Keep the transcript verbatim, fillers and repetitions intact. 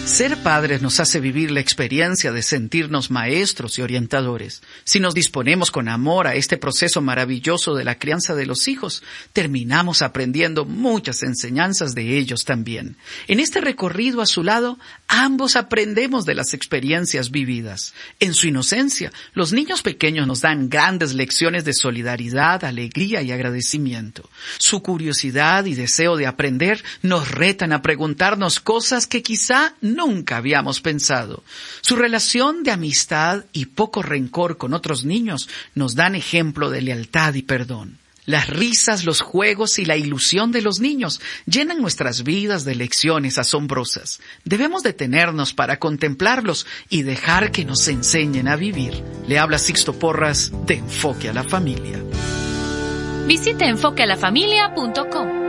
Ser padres nos hace vivir la experiencia de sentirnos maestros y orientadores. Si nos disponemos con amor a este proceso maravilloso de la crianza de los hijos, terminamos aprendiendo muchas enseñanzas de ellos también. En este recorrido a su lado, ambos aprendemos de las experiencias vividas. En su inocencia, los niños pequeños nos dan grandes lecciones de solidaridad, alegría y agradecimiento. Su curiosidad y deseo de aprender nos retan a preguntarnos cosas que quizá nunca habíamos pensado. Su relación de amistad y poco rencor con otros niños nos dan ejemplo de lealtad y perdón. Las risas, los juegos y la ilusión de los niños llenan nuestras vidas de lecciones asombrosas. Debemos detenernos para contemplarlos y dejar que nos enseñen a vivir. Le habla Sixto Porras de Enfoque a la Familia. Visite enfoque a la familia punto com.